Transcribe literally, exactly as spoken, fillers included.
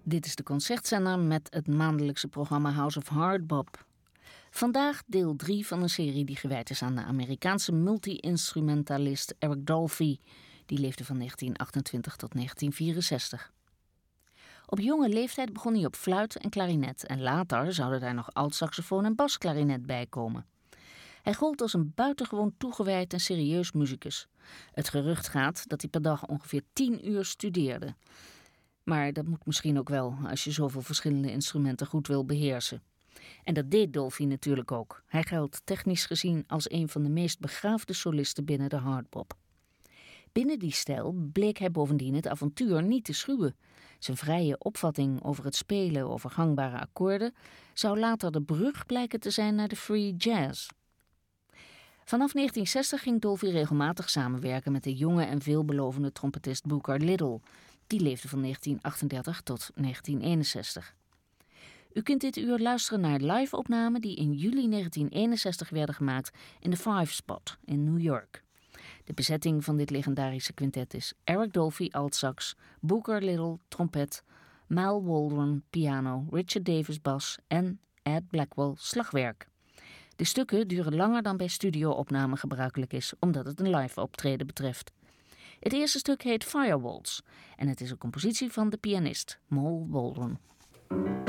Dit is de Concertzender met het maandelijkse programma House of Hardbop. Vandaag deel drie van een serie die gewijd is aan de Amerikaanse multi-instrumentalist Eric Dolphy. Die leefde van negentien achtentwintig tot negentien vierenzestig. Op jonge leeftijd begon hij op fluit en klarinet en later zouden daar nog altsaxofoon en basklarinet bij komen. Hij gold als een buitengewoon toegewijd en serieus muzikus. Het gerucht gaat dat hij per dag ongeveer tien uur studeerde. Maar dat moet misschien ook wel als je zoveel verschillende instrumenten goed wil beheersen. En dat deed Dolphy natuurlijk ook. Hij geldt technisch gezien als een van de meest begaafde solisten binnen de hardbop. Binnen die stijl bleek hij bovendien het avontuur niet te schuwen. Zijn vrije opvatting over het spelen over gangbare akkoorden zou later de brug blijken te zijn naar de free jazz. Vanaf negentien zestig ging Dolphy regelmatig samenwerken met de jonge en veelbelovende trompetist Booker Little. Die leefde van negentien achtendertig tot negentien eenenzestig. U kunt dit uur luisteren naar live-opnamen die in juli negentien eenenzestig werden gemaakt in de Five Spot in New York. De bezetting van dit legendarische quintet is Eric Dolphy altsax, Booker Little trompet, Mal Waldron piano, Richard Davis bas en Ed Blackwell slagwerk. De stukken duren langer dan bij studio-opnamen gebruikelijk is, omdat het een live optreden betreft. Het eerste stuk heet Firewaltz en het is een compositie van de pianist Mal Waldron.